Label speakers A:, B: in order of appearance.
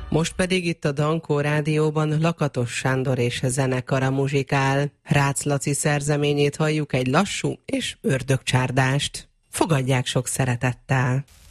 A: Most pedig itt a Dankó Rádióban Lakatos Sándor és zenekara muzsikál. Rácz Laci szerzeményét halljuk, egy lassú és ördögcsárdást. Fogadják sok szeretettel!